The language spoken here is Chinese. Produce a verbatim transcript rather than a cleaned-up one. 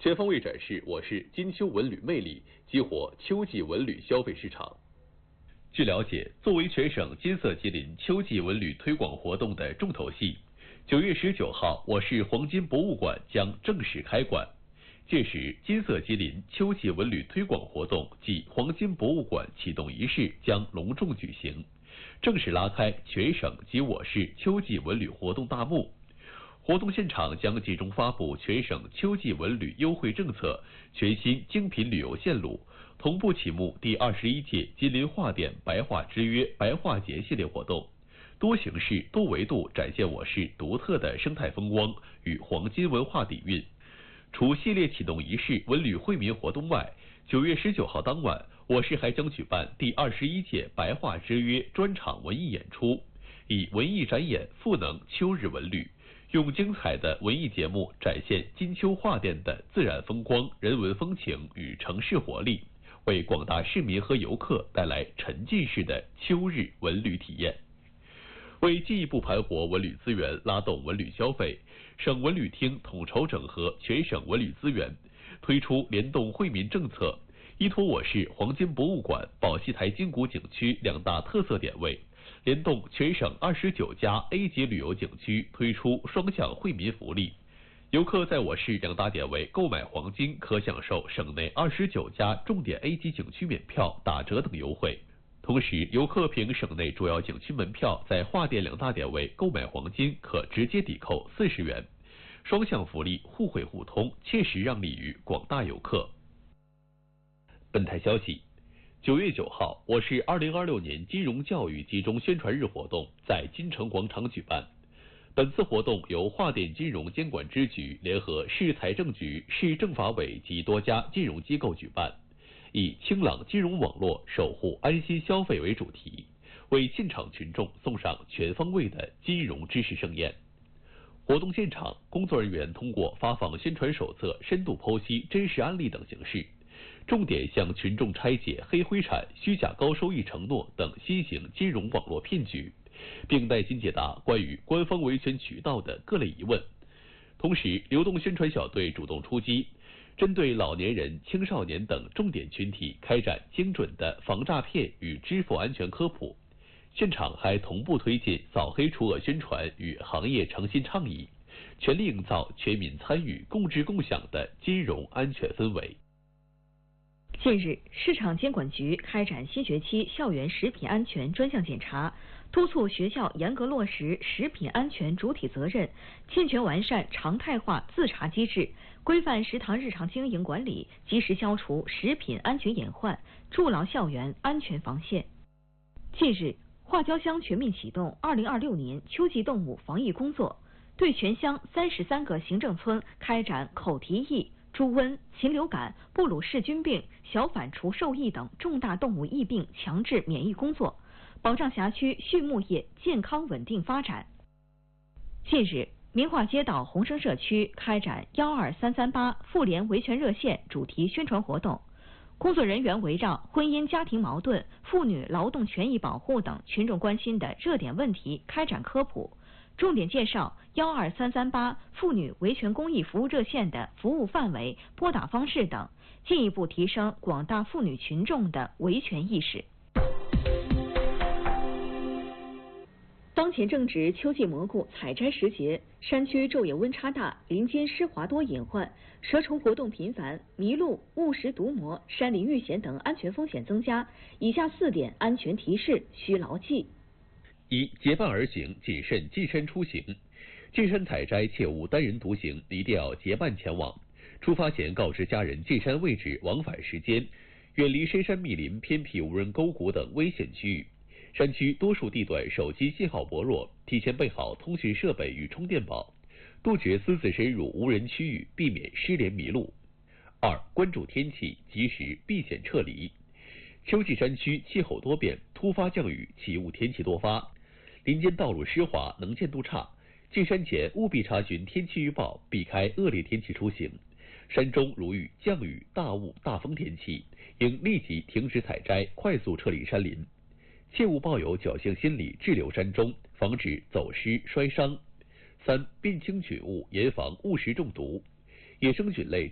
全方位展示我市金秋文旅魅力，激活秋季文旅消费市场。据了解，作为全省金色吉林秋季文旅推广活动的重头戏，九月十九号，我市黄金博物馆将正式开馆。届时，金色吉林秋季文旅推广活动暨黄金博物馆启动仪式将隆重举行，正式拉开全省及我市秋季文旅活动大幕。活动现场将集中发布全省秋季文旅优惠政策、全新精品旅游线路，同步启幕第二十一届吉林画典白画之约白画节系列活动，多形式、多维度展现我市独特的生态风光与黄金文化底蕴。除系列启动仪式文旅惠民活动外，九月十九号当晚，我市还将举办第二十一届白画之约专场文艺演出，以文艺展演赋能秋日文旅。用精彩的文艺节目展现金秋画典的自然风光、人文风情与城市活力，为广大市民和游客带来沉浸式的秋日文旅体验。为进一步盘活文旅资源，拉动文旅消费，省文旅厅统筹整合全省文旅资源，推出联动惠民政策，依托我市黄金博物馆、宝溪台金谷景区两大特色点位，联动全省二十九家 A 级旅游景区，推出双向惠民福利。游客在我市两大点位购买黄金，可享受省内二十九家重点 A 级景区免票、打折等优惠。同时，游客凭省内主要景区门票在画典两大点位购买黄金，可直接抵扣四十元。双向福利互惠互通，切实让利于广大游客。本台消息。九月九号，我市二零二六年金融教育集中宣传日活动在金城广场举办。本次活动由画典金融监管支局联合市财政局、市政法委及多家金融机构举办，以清朗金融网络，守护安心消费为主题，为现场群众送上全方位的金融知识盛宴。活动现场，工作人员通过发放宣传手册、深度剖析真实案例等形式，重点向群众拆解黑灰产、虚假高收益承诺等新型金融网络骗局，并耐心解答关于官方维权渠道的各类疑问。同时，流动宣传小队主动出击，针对老年人、青少年等重点群体开展精准的防诈骗与支付安全科普。现场还同步推进扫黑除恶宣传与行业诚信倡议，全力营造全民参与、共治共享的金融安全氛围。 近日，市场监管局开展新学期校园食品安全专项检查，督促学校严格落实食品安全主体责任，健全完善常态化自查机制，规范食堂日常经营管理，及时消除食品安全隐患，筑牢校园安全防线。近日，画椒乡全面启动二零二六年秋季动物防疫工作，对全乡三十三个行政村开展口蹄疫、猪瘟、禽流感、布鲁氏菌病、小反刍兽疫等重大动物疫病强制免疫工作，保障辖区畜牧业健康稳定发展。近日，明化街道宏生社区开展幺二三三八妇联维权热线主题宣传活动，工作人员围绕婚姻家庭矛盾、妇女劳动权益保护等群众关心的热点问题开展科普，重点介绍幺二三三八妇女维权公益服务热线的服务范围、拨打方式等，进一步提升广大妇女群众的维权意识。当前正值秋季蘑菇采摘时节，山区昼夜温差大，林间湿滑多隐患，蛇虫活动频繁，麋鹿、误食毒蘑、山林遇险等安全风险增加。以下四点安全提示需牢记： 一、结伴而行，谨慎进山出行。进山采摘切勿单人独行，一定要结伴前往。出发前告知家人进山位置、往返时间，远离深山密林、偏僻无人沟谷等危险区域。山区多数地段手机信号薄弱，提前备好通讯设备与充电宝，杜绝私自深入无人区域，避免失联迷路。二、关注天气，及时避险撤离。秋季山区气候多变，突发降雨，起雾天气多发，林间道路湿滑，能见度差。进山前务必查询天气预报，避开恶劣天气出行。山中如遇降雨、大雾、大风天气，应立即停止采摘，快速撤离山林。切勿抱有侥幸心理滞留山中，防止走失摔伤。三、辨清菌物，严防误食中毒。野生菌类